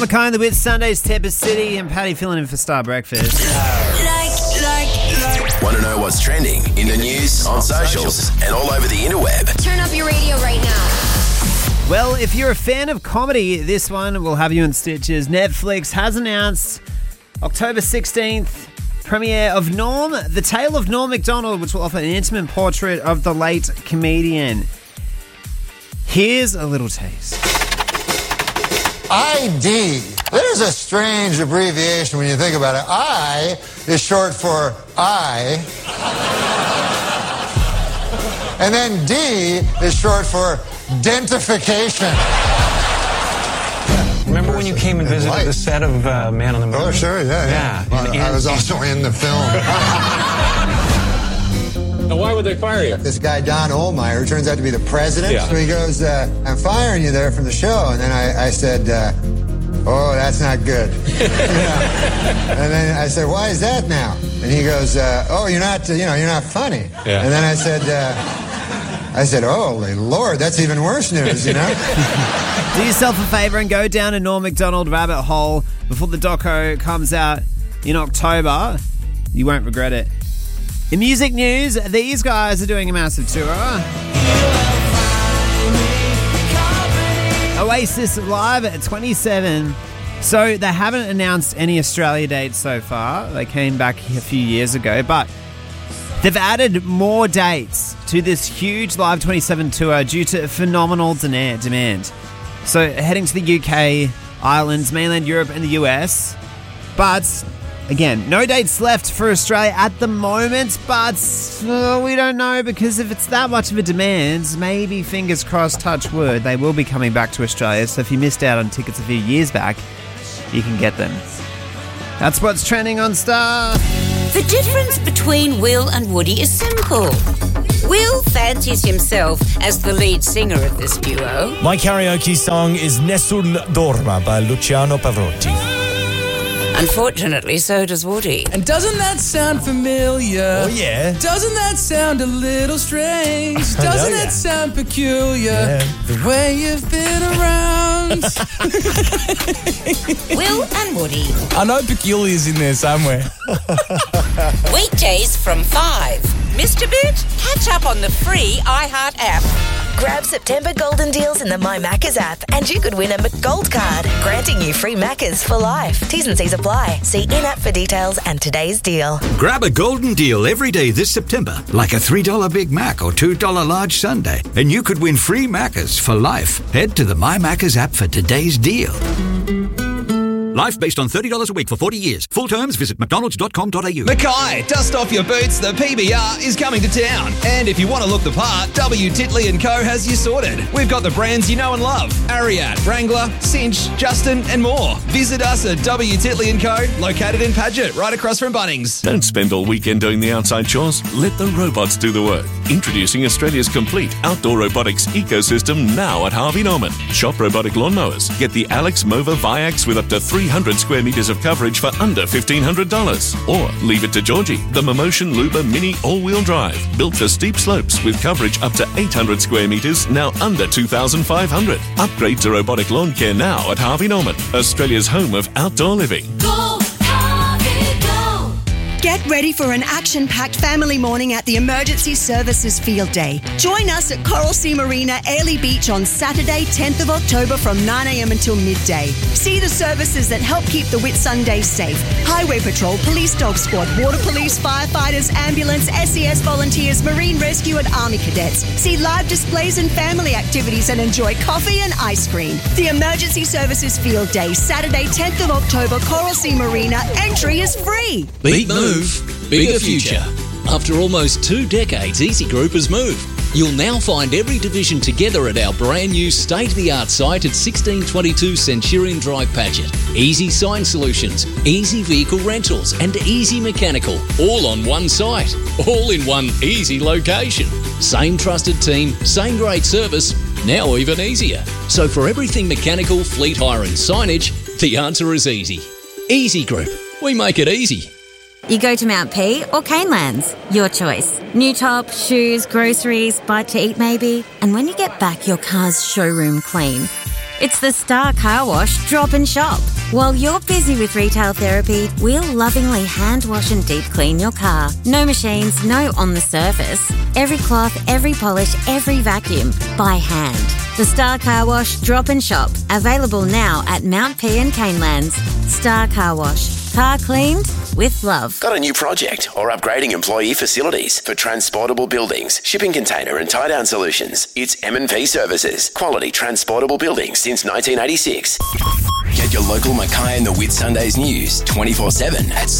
McKay with Sundays, Tepper City, and Paddy filling in for Star Breakfast. Want to know what's trending in the news, on socials, and all over the interweb? Turn up your radio right now. Well, if you're a fan of comedy, this one will have you in stitches. Netflix has announced October 16th premiere of Norm, The Tale of Norm Macdonald, which will offer an intimate portrait of the late comedian. Here's a little taste. ID. That is a strange abbreviation when you think about it. I is short for I. And then D is short for dentification. Remember when you came and visited the set of Man on the Moon? Oh, sure, yeah. Well, I was also in the film. Now, why would they fire you? This guy, Don Ohlmeyer, turns out to be the president. Yeah. So he goes, I'm firing you there from the show. And then I said, oh, that's not good. And then I said, why is that now? And he goes, oh, you're not funny. Yeah. And then I said, oh, Lord, that's even worse news, you know? Do yourself a favour and go down a Norm Macdonald rabbit hole before the doco comes out in October. You won't regret it. In music news, these guys are doing a massive tour. Oasis live at 27. So they haven't announced any Australia dates so far. They came back a few years ago, but they've added more dates to this huge Live 27 tour due to phenomenal demand. So heading to the UK, Ireland, mainland Europe and the US. But again, no dates left for Australia at the moment, but we don't know, because if it's that much of a demand, maybe, fingers crossed, touch wood, they will be coming back to Australia. So if you missed out on tickets a few years back, you can get them. That's what's trending on Star. The difference between Will and Woody is simple. Will fancies himself as the lead singer of this duo. My karaoke song is Nessun Dorma by Luciano Pavarotti. Unfortunately, so does Woody. And doesn't that sound familiar? Oh, yeah. Doesn't that sound a little strange? Doesn't it sound peculiar? Yeah. The way you've been around. Will and Woody. I know peculiar's in there somewhere. Weekdays from 5. Missed a bit? Catch up on the free iHeart app. Grab September golden deals in the My Maccas app and you could win a McGold card, granting you free Maccas for life. T's and C's apply. See in-app for details and today's deal. Grab a golden deal every day this September, like a $3 Big Mac or $2 large sundae, and you could win free Maccas for life. Head to the My Maccas app for today's deal. Life based on $30 a week for 40 years. Full terms, visit mcdonalds.com.au. Mackay, dust off your boots. The PBR is coming to town. And if you want to look the part, W. Titley & Co. has you sorted. We've got the brands you know and love. Ariat, Wrangler, Cinch, Justin and more. Visit us at W. Titley & Co. located in Paget, right across from Bunnings. Don't spend all weekend doing the outside chores. Let the robots do the work. Introducing Australia's complete outdoor robotics ecosystem now at Harvey Norman. Shop robotic lawnmowers. Get the Alex Mova Viax with up to 300 square metres of coverage for under $1,500. Or leave it to Georgie, the Momotion Luba Mini all-wheel drive, built for steep slopes with coverage up to 800 square metres, now under $2,500. Upgrade to robotic lawn care now at Harvey Norman, Australia's home of outdoor living. Go, Harvey, go! Get ready for an action-packed family morning at the Emergency Services Field Day. Join us at Coral Sea Marina, Airlie Beach on Saturday, 10th of October from 9 a.m. until midday. See the services that help keep the Whitsundays safe. Highway Patrol, Police Dog Squad, Water Police, Firefighters, Ambulance, SES Volunteers, Marine Rescue and Army Cadets. See live displays and family activities and enjoy coffee and ice cream. The Emergency Services Field Day, Saturday, 10th of October, Coral Sea Marina. Entry is free. Beat Move, bigger future. After almost 2 decades, Easy Group has moved. You'll now find every division together at our brand new state-of-the-art site at 1622 Centurion Drive, Paget. Easy Sign Solutions, Easy Vehicle Rentals and Easy Mechanical, all on one site, all in one easy location. Same trusted team, same great service, now even easier. So for everything mechanical, fleet hire and signage, the answer is easy. Easy Group, we make it easy. You go to Mount P or Canelands, your choice. New top, shoes, groceries, bite to eat maybe. And when you get back, your car's showroom clean. It's the Star Car Wash Drop and Shop. While you're busy with retail therapy, we'll lovingly hand wash and deep clean your car. No machines, no on the surface. Every cloth, every polish, every vacuum, by hand. The Star Car Wash Drop and Shop. Available now at Mount P and Canelands. Star Car Wash. Car cleaned with love. Got a new project or upgrading employee facilities for transportable buildings, shipping container and tie-down solutions? It's M&P Services. Quality transportable buildings since 1986. Get your local Mackay and the Whitsundays news 24/7 at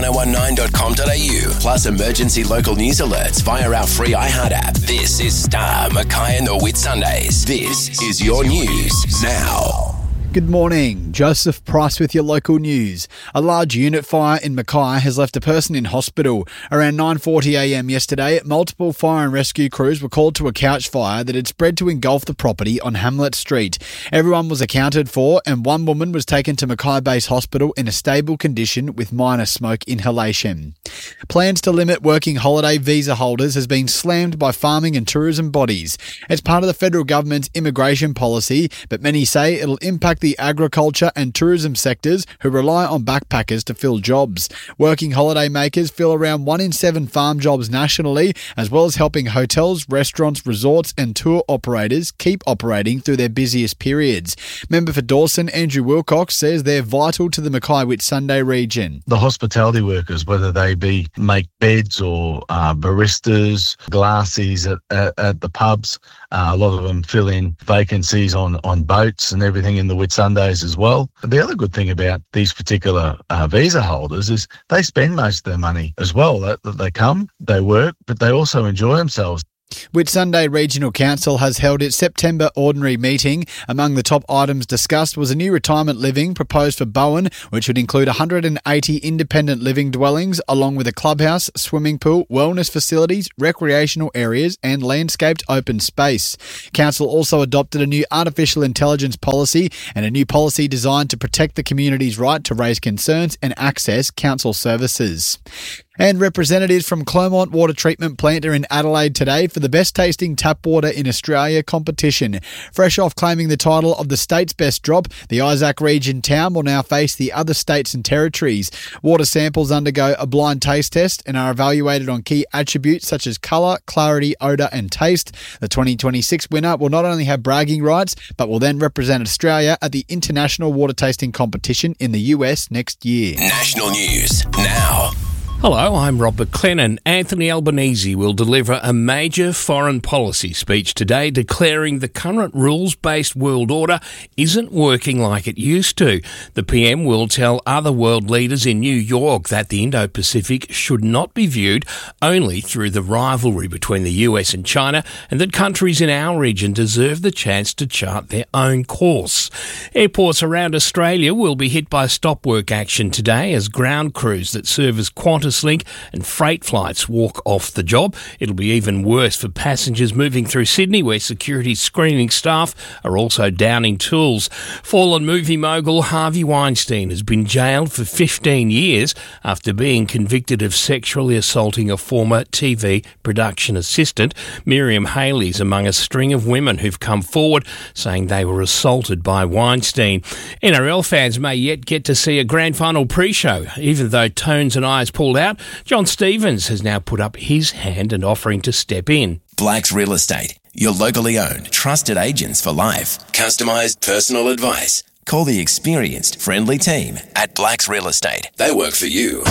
star1019.com.au. Plus emergency local news alerts via our free iHeart app. This is Star Mackay and the Whitsundays. This is your news now. Good morning, Joseph Price with your local news. A large unit fire in Mackay has left a person in hospital. Around 9:40am yesterday, multiple fire and rescue crews were called to a couch fire that had spread to engulf the property on Hamlet Street. Everyone was accounted for and one woman was taken to Mackay Base Hospital in a stable condition with minor smoke inhalation. Plans to limit working holiday visa holders has been slammed by farming and tourism bodies. It's part of the federal government's immigration policy, but many say it'll impact the agriculture and tourism sectors who rely on backpackers to fill jobs. Working holiday makers fill around 1 in 7 farm jobs nationally, as well as helping hotels, restaurants, resorts and tour operators keep operating through their busiest periods. Member for Dawson, Andrew Wilcox, says they're vital to the Mackay Whitsunday region. The hospitality workers, whether they be make beds or baristas, glassies at the pubs, a lot of them fill in vacancies on boats and everything in the Whitsundays as well. The other good thing about these particular visa holders is they spend most of their money as well. They come, they work, but they also enjoy themselves. Whitsunday Regional Council has held its September ordinary meeting. Among the top items discussed was a new retirement living proposed for Bowen, which would include 180 independent living dwellings, along with a clubhouse, swimming pool, wellness facilities, recreational areas and landscaped open space. Council also adopted a new artificial intelligence policy and a new policy designed to protect the community's right to raise concerns and access council services. And representatives from Clermont Water Treatment Plant are in Adelaide today for the Best Tasting Tap Water in Australia competition. Fresh off claiming the title of the state's best drop, the Isaac Region town will now face the other states and territories. Water samples undergo a blind taste test and are evaluated on key attributes such as colour, clarity, odour and taste. The 2026 winner will not only have bragging rights, but will then represent Australia at the International Water Tasting Competition in the US next year. National news now. Hello, I'm Rob McLennan. Anthony Albanese will deliver a major foreign policy speech today declaring the current rules-based world order isn't working like it used to. The PM will tell other world leaders in New York that the Indo-Pacific should not be viewed only through the rivalry between the US and China, and that countries in our region deserve the chance to chart their own course. Airports around Australia will be hit by stop work action today as ground crews that serve as Qantas Link and freight flights walk off the job. It'll be even worse for passengers moving through Sydney, where security screening staff are also downing tools. Fallen movie mogul Harvey Weinstein has been jailed for 15 years after being convicted of sexually assaulting a former TV production assistant. Miriam Haley's among a string of women who've come forward saying they were assaulted by Weinstein. NRL fans may yet get to see a grand final pre-show, even though Tones and Eyes pulled out. John Stevens has now put up his hand and offering to step in. Black's Real Estate, your locally owned, trusted agents for life. Customised personal advice. Call the experienced, friendly team at Black's Real Estate. They work for you.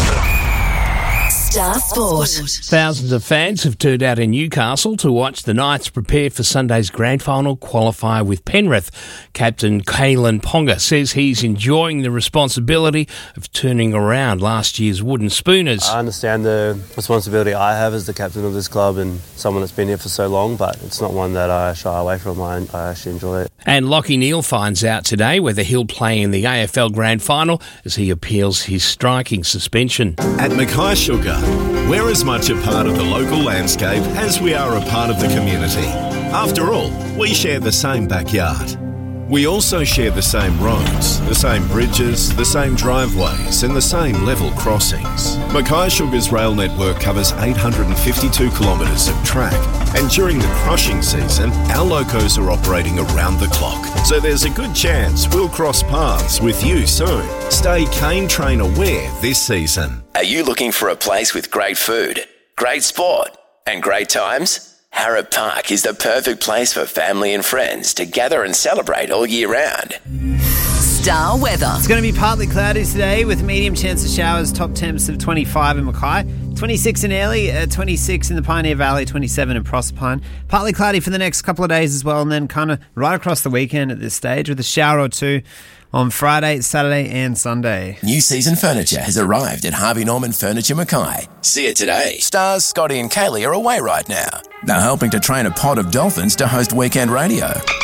Star Sport. Thousands of fans have turned out in Newcastle to watch the Knights prepare for Sunday's grand final qualifier with Penrith. Captain Kalen Ponga says he's enjoying the responsibility of turning around last year's wooden spooners. I understand the responsibility I have as the captain of this club and someone that's been here for so long, but it's not one that I shy away from. I actually enjoy it. And Lachie Neale finds out today whether he'll play in the AFL grand final as he appeals his striking suspension. At Mackay Sugar, we're as much a part of the local landscape as we are a part of the community. After all, we share the same backyard. We also share the same roads, the same bridges, the same driveways and the same level crossings. Mackay Sugar's rail network covers 852 kilometres of track, and during the crushing season, our locos are operating around the clock. So there's a good chance we'll cross paths with you soon. Stay Cane Train aware this season. Are you looking for a place with great food, great sport, and great times? Harrop Park is the perfect place for family and friends to gather and celebrate all year round. Star weather. It's going to be partly cloudy today with medium chance of showers, top temps of 25 in Mackay, 26 in Airlie, 26 in the Pioneer Valley, 27 in Proserpine. Partly cloudy for the next couple of days as well, and then kind of right across the weekend at this stage with a shower or two on Friday, Saturday and Sunday. New season furniture has arrived at Harvey Norman Furniture Mackay. See it today. Stars Scotty and Kaylee are away right now. They're helping to train a pod of dolphins to host weekend radio.